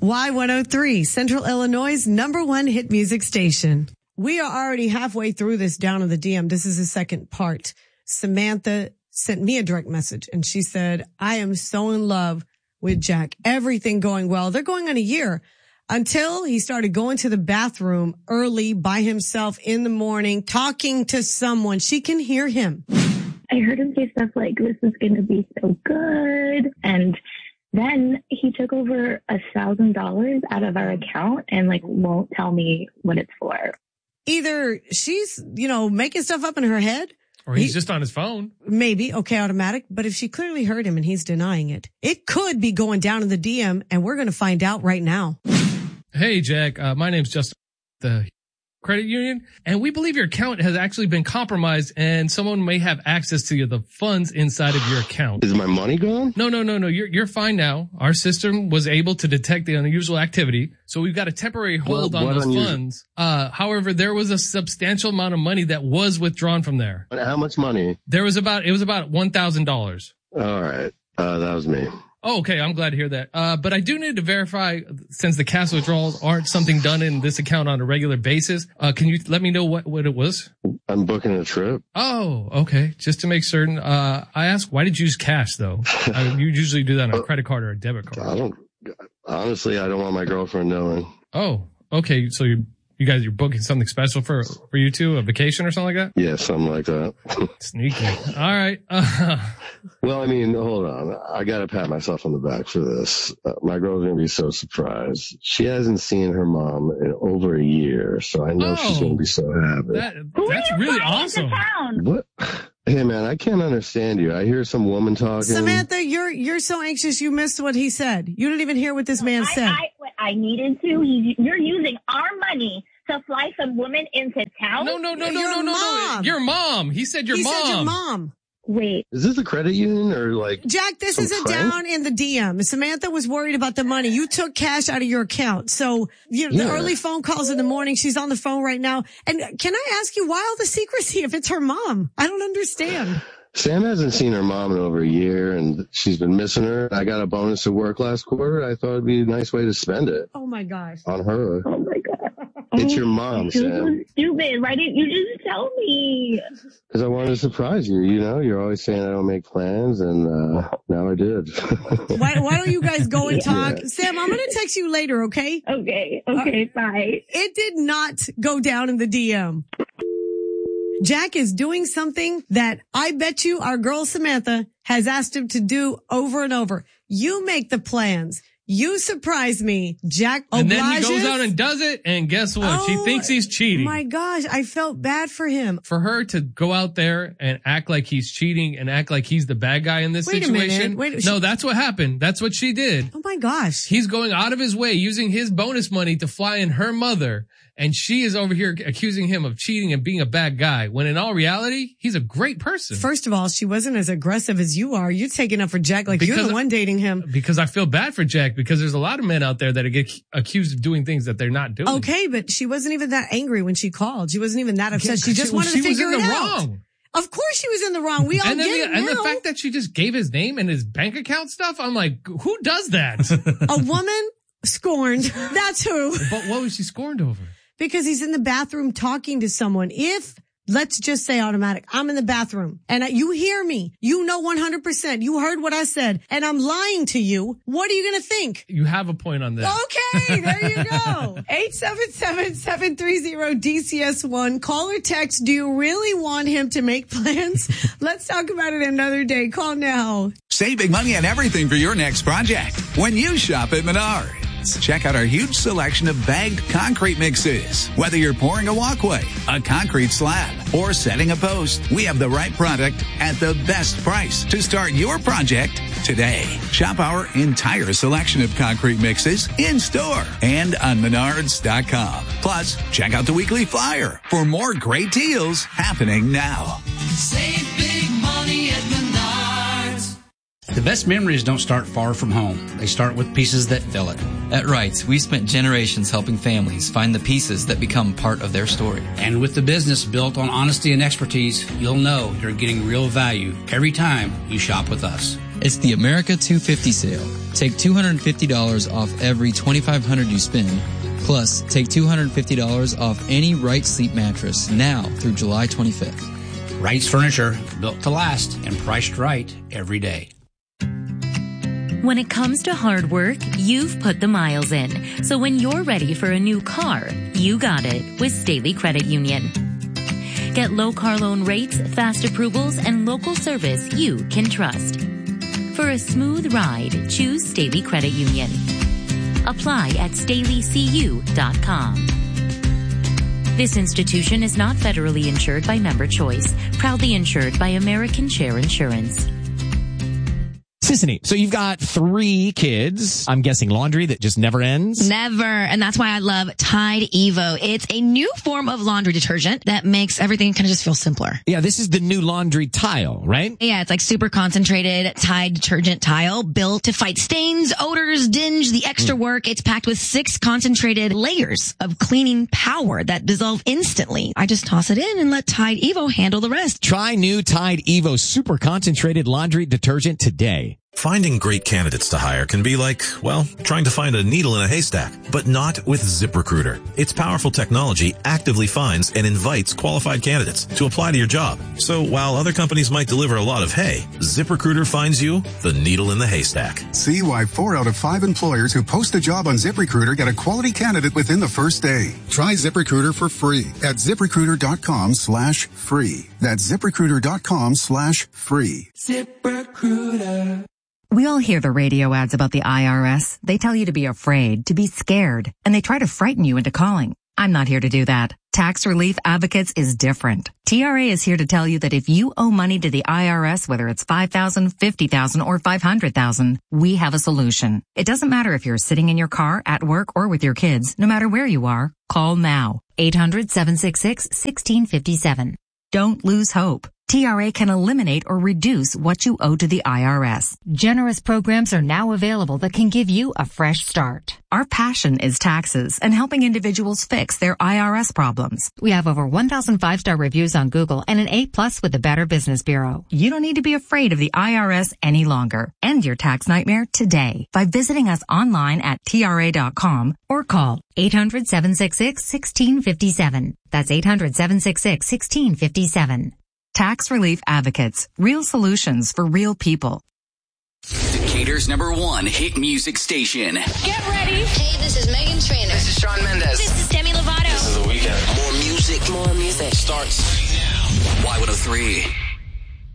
Y103, Central Illinois' #1 hit music station. We are already halfway through this Down in the DM. This is the second part. Samantha sent me a direct message and she said, I am so in love with Jack. Everything going well. They're going on a year until he started going to the bathroom early by himself in the morning, talking to someone. She can hear him. I heard him say stuff like, this is going to be so good. And then he took over $1,000 out of our account and won't tell me what it's for. Either she's, making stuff up in her head. Or he's just on his phone. Maybe. Okay, automatic. But if she clearly heard him and he's denying it, it could be going down in the DM and we're going to find out right now. Hey, Jack. My name's Justin, the credit union, and we believe your account has actually been compromised and someone may have access to the funds inside of your account. Is my money gone? No. You're fine now. Our system was able to detect the unusual activity, so we've got a temporary hold on those funds. However, there was a substantial amount of money that was withdrawn from there. How much money? It was about $1,000. All right. That was me. Oh, okay. I'm glad to hear that. But I do need to verify, since the cash withdrawals aren't something done in this account on a regular basis. Can you let me know what it was? I'm booking a trip. Oh, okay. Just to make certain. I asked, why did you use cash though? You usually do that on a credit card or a debit card. Honestly, I don't want my girlfriend knowing. Oh, okay. So you're booking something special for you two, a vacation or something like that? Yeah, something like that. Sneaky. All right. Well, I mean, hold on. I got to pat myself on the back for this. My girl's going to be so surprised. She hasn't seen her mom in over a year, so I know she's going to be so happy. That's really awesome. What? Hey, man, I can't understand you. I hear some woman talking. Samantha, you're so anxious you missed what he said. You didn't even hear what this man said. I needed to. You're using our money to fly some woman into town? No. Your mom. He said your mom. He said your mom. Wait. Is this a credit union or Jack, this isn't down in the DM. Samantha was worried about the money. You took cash out of your account. So, the early phone calls in the morning, she's on the phone right now. And can I ask you, why all the secrecy if it's her mom? I don't understand. Sam hasn't seen her mom in over a year and she's been missing her. I got a bonus at work last quarter. I thought it'd be a nice way to spend it. Oh my gosh. On her. Oh my God. It's your mom, Sam. Stupid. Why didn't you just tell me? Because I wanted to surprise you. You're always saying I don't make plans, and now I did. Why don't you guys go and talk? Yeah. Sam, I'm going to text you later, okay? Okay, bye. It did not go down in the DM. Jack is doing something that I bet you our girl Samantha has asked him to do over and over. You make the plans. You surprise me, Jack obliges. And then he goes out and does it, and guess what? She thinks he's cheating. My gosh, I felt bad for him. For her to go out there and act like he's cheating and act like he's the bad guy in this situation. No, that's what happened. That's what she did. Oh my gosh. He's going out of his way, using his bonus money to fly in her mother. And she is over here accusing him of cheating and being a bad guy, when in all reality, he's a great person. First of all, she wasn't as aggressive as you are. You're taking up for Jack like you're the one dating him. Because I feel bad for Jack, because there's a lot of men out there that get accused of doing things that they're not doing. Okay, but she wasn't even that angry when she called. She wasn't even that upset. She just wanted to figure it out. She was in the wrong. Of course she was in the wrong. We all get it now. And the fact that she just gave his name and his bank account stuff, I'm like, who does that? A woman scorned. That's who. But what was she scorned over? Because he's in the bathroom talking to someone. If, let's just say automatic, I'm in the bathroom and you hear me, 100%, you heard what I said, and I'm lying to you, what are you going to think? You have a point on that. Okay, there you go. 877-730-DCS1. Call or text, do you really want him to make plans? Let's talk about it another day. Call now. Save big money on everything for your next project when you shop at Menards. Check out our huge selection of bagged concrete mixes. Whether you're pouring a walkway, a concrete slab, or setting a post, we have the right product at the best price to start your project today. Shop our entire selection of concrete mixes in store and on Menards.com. Plus, check out the weekly flyer for more great deals happening now. Save big money at Menards. The best memories don't start far from home. They start with pieces that fill it. At Wrights, we've spent generations helping families find the pieces that become part of their story. And with the business built on honesty and expertise, you'll know you're getting real value every time you shop with us. It's the America 250 sale. Take $250 off every $2,500 you spend, plus take $250 off any Wright Sleep mattress now through July 25th. Wright's Furniture, built to last and priced right every day. When it comes to hard work, you've put the miles in. So when you're ready for a new car, you got it with Staley Credit Union. Get low car loan rates, fast approvals, and local service you can trust. For a smooth ride, choose Staley Credit Union. Apply at StaleyCU.com. This institution is not federally insured by Member Choice. Proudly insured by American Share Insurance. Sissany, so you've got 3 kids. I'm guessing laundry that just never ends? Never. And that's why I love Tide Evo. It's a new form of laundry detergent that makes everything kind of just feel simpler. Yeah, this is the new laundry tile, right? Yeah, it's like super concentrated Tide detergent tile built to fight stains, odors, dinge, the extra work. It's packed with 6 concentrated layers of cleaning power that dissolve instantly. I just toss it in and let Tide Evo handle the rest. Try new Tide Evo super concentrated laundry detergent today. Finding great candidates to hire can be like, well, trying to find a needle in a haystack, but not with ZipRecruiter. Its powerful technology actively finds and invites qualified candidates to apply to your job. So while other companies might deliver a lot of hay, ZipRecruiter finds you the needle in the haystack. See why 4 out of 5 employers who post a job on ZipRecruiter get a quality candidate within the first day. Try ZipRecruiter for free at ZipRecruiter.com/free. That's ZipRecruiter.com/free. ZipRecruiter. We all hear the radio ads about the IRS. They tell you to be afraid, to be scared, and they try to frighten you into calling. I'm not here to do that. Tax Relief Advocates is different. TRA is here to tell you that if you owe money to the IRS, whether it's $5,000, $50,000, or $500,000, we have a solution. It doesn't matter if you're sitting in your car, at work, or with your kids. No matter where you are, call now. 800-766-1657. Don't lose hope. TRA can eliminate or reduce what you owe to the IRS. Generous programs are now available that can give you a fresh start. Our passion is taxes and helping individuals fix their IRS problems. We have over 1,000 5-star reviews on Google and an A+ with the Better Business Bureau. You don't need to be afraid of the IRS any longer. End your tax nightmare today by visiting us online at TRA.com or call 800-766-1657. That's 800-766-1657. Tax Relief Advocates. Real solutions for real people. Decatur's #1 hit music station. Get ready. Hey, this is Megan Trainor. This is Shawn Mendes. This is Demi Lovato. This is The Weeknd. More music. More music. Starts right now. Y103.